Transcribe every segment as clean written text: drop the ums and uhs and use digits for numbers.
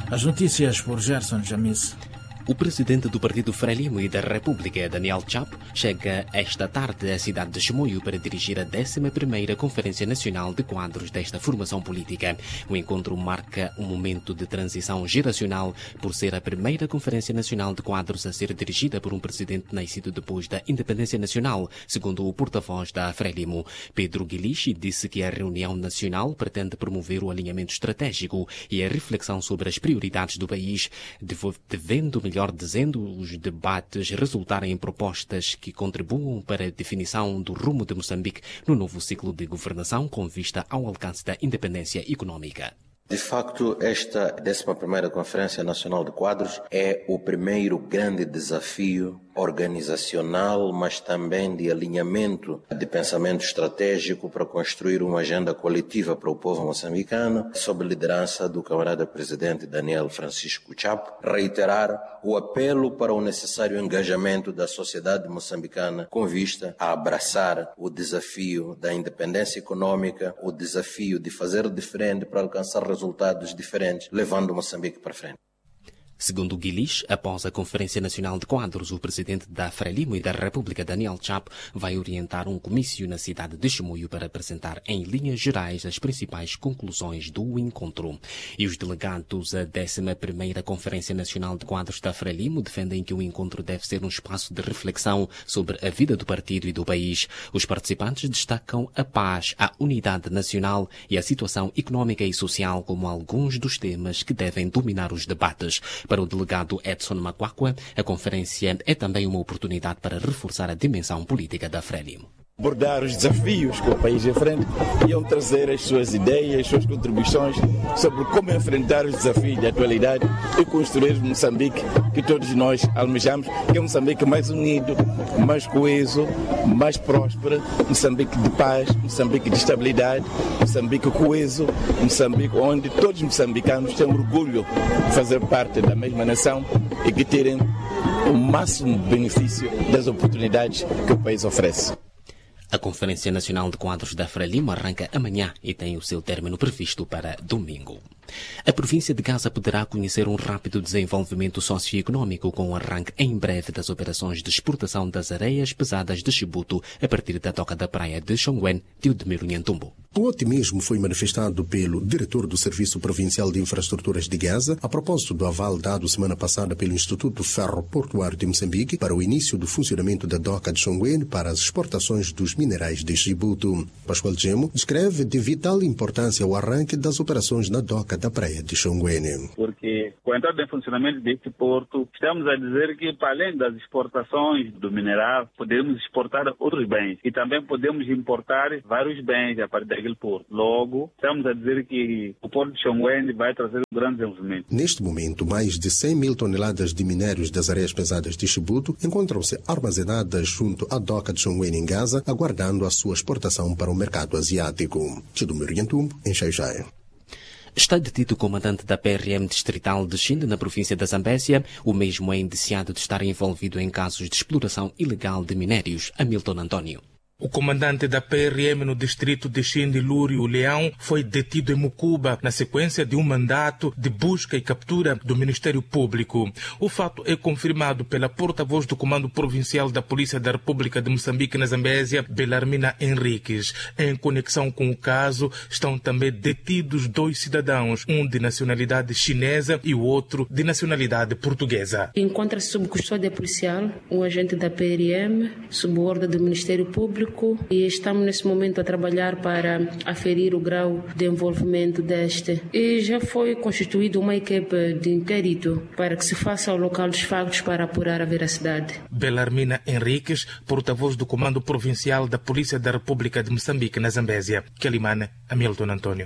As notícias por Gerson Jamis. O presidente do Partido Frelimo e da República, Daniel Chapo, chega esta tarde à cidade de Chimoio para dirigir a 11ª Conferência Nacional de Quadros desta formação política. O encontro marca um momento de transição geracional por ser a primeira Conferência Nacional de Quadros a ser dirigida por um presidente nascido depois da independência nacional, segundo o porta-voz da Frelimo. Pedro Guilichi disse que a reunião nacional pretende promover o alinhamento estratégico e a reflexão sobre as prioridades do país, devendo melhor dizendo, os debates resultarem em propostas que contribuam para a definição do rumo de Moçambique no novo ciclo de governação com vista ao alcance da independência econômica. De facto, esta 11ª Conferência Nacional de Quadros é o primeiro grande desafio organizacional, mas também de alinhamento de pensamento estratégico para construir uma agenda coletiva para o povo moçambicano, sob a liderança do camarada presidente Daniel Francisco Chapo, reiterar o apelo para o necessário engajamento da sociedade moçambicana com vista a abraçar o desafio da independência econômica, o desafio de fazer diferente para alcançar resultados diferentes, levando Moçambique para frente. Segundo Guilichi, após a Conferência Nacional de Quadros, o presidente da Frelimo e da República, Daniel Chapo, vai orientar um comício na cidade de Chimoio para apresentar em linhas gerais as principais conclusões do encontro. E os delegados à 11ª Conferência Nacional de Quadros da Frelimo defendem que o encontro deve ser um espaço de reflexão sobre a vida do partido e do país. Os participantes destacam a paz, a unidade nacional e a situação econômica e social como alguns dos temas que devem dominar os debates. Para o delegado Edson Macuacua, a conferência é também uma oportunidade para reforçar a dimensão política da Frelimo. Abordar os desafios que o país enfrenta e trazer as suas ideias, as suas contribuições sobre como enfrentar os desafios da atualidade e construir o Moçambique que todos nós almejamos, que é um Moçambique mais unido, mais coeso, mais próspero, Moçambique de paz, Moçambique de estabilidade, Moçambique coeso, Moçambique onde todos os moçambicanos têm orgulho de fazer parte da mesma nação e que terem o máximo benefício das oportunidades que o país oferece. A Conferência Nacional de Quadros da Frelimo arranca amanhã e tem o seu término previsto para domingo. A província de Gaza poderá conhecer um rápido desenvolvimento socioeconômico com o arranque em breve das operações de exportação das areias pesadas de Chibuto a partir da doca da praia de Xongwen, Teodemiro Nhantumbo. O otimismo foi manifestado pelo diretor do Serviço Provincial de Infraestruturas de Gaza a propósito do aval dado semana passada pelo Instituto Ferro-Portuário de Moçambique para o início do funcionamento da doca de Xongwen para as exportações dos minerais de Chibuto. Pascoal Gemo descreve de vital importância o arranque das operações na doca da praia de Xongwen. Porque com a entrada em funcionamento deste porto, estamos a dizer que para além das exportações do mineral, podemos exportar outros bens e também podemos importar vários bens a partir daquele porto. Logo, estamos a dizer que o porto de Xongwen vai trazer um grande desenvolvimento. Neste momento, mais de 100 mil toneladas de minérios das areias pesadas de Chibuto encontram-se armazenadas junto à doca de Xongwen em Gaza, aguardando a sua exportação para o mercado asiático. Teodemiro Nhantumbo, em Xai-Xai. Está detido o comandante da PRM distrital de Xinde, na província da Zambésia. O mesmo é indiciado de estar envolvido em casos de exploração ilegal de minérios. Hamilton Antônio. O comandante da PRM no distrito de Xinde, Lúrio Leão, foi detido em Mucuba na sequência de um mandato de busca e captura do Ministério Público. O fato é confirmado pela porta-voz do Comando Provincial da Polícia da República de Moçambique na Zambésia, Belarmina Henriques. Em conexão com o caso, estão também detidos 2 cidadãos, um de nacionalidade chinesa e o outro de nacionalidade portuguesa. Encontra-se sob custódia policial um agente da PRM, sob ordem do Ministério Público, e estamos nesse momento a trabalhar para aferir o grau de envolvimento deste. E já foi constituída uma equipe de inquérito para que se faça ao local dos factos para apurar a veracidade. Belarmina Henriques, porta-voz do Comando Provincial da Polícia da República de Moçambique na Zambésia. Quelimane, Hamilton Antônio.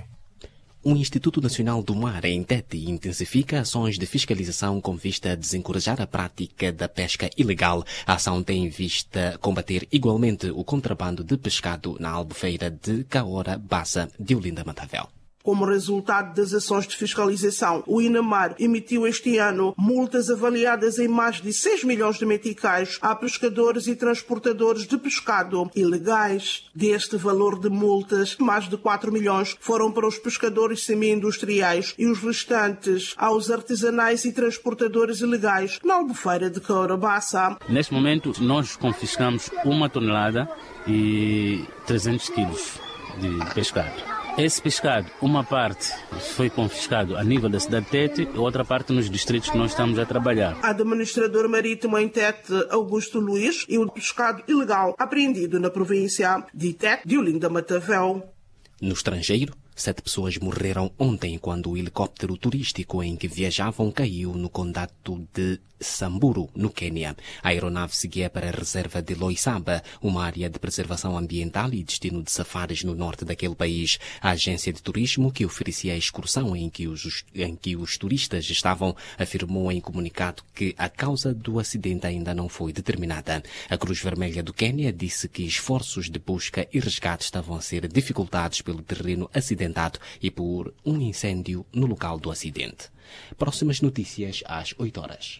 O Instituto Nacional do Mar, em Tete, intensifica ações de fiscalização com vista a desencorajar a prática da pesca ilegal. A ação tem em vista combater igualmente o contrabando de pescado na albufeira de Caora Bassa, de Olinda Matavel. Como resultado das ações de fiscalização, o INAMAR emitiu este ano multas avaliadas em mais de 6 milhões de meticais a pescadores e transportadores de pescado ilegais. Deste valor de multas, mais de 4 milhões foram para os pescadores semi-industriais e os restantes aos artesanais e transportadores ilegais na Albufeira de Caurabaça. Neste momento, nós confiscamos 1 tonelada e 300 quilos de pescado. Esse pescado, uma parte foi confiscado a nível da cidade de Tete e outra parte nos distritos que nós estamos a trabalhar. Administrador marítimo em Tete, Augusto Luís, e o pescado ilegal apreendido na província de Tete, de Olinda Matavel. No estrangeiro, 7 pessoas morreram ontem quando o helicóptero turístico em que viajavam caiu no condado de Samburu, no Quênia. A aeronave seguia para a reserva de Loissaba, uma área de preservação ambiental e destino de safaris no norte daquele país. A agência de turismo que oferecia a excursão em que os turistas estavam afirmou em comunicado que a causa do acidente ainda não foi determinada. A Cruz Vermelha do Quênia disse que esforços de busca e resgate estavam a ser dificultados pelo terreno acidentado e por um incêndio no local do acidente. Próximas notícias às 8 horas.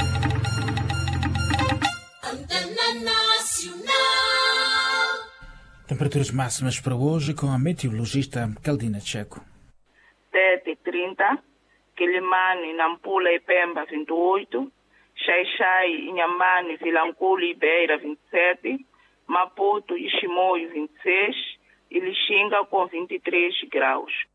Temperaturas máximas para hoje com a meteorologista Caldina Checo. Tete 30, Quilimane, Nampula e Pemba 28, Xai-Xai, Inhambane, Vilanculo e Beira 27, Maputo e Chimoio 26 e Lixinga com 23 graus.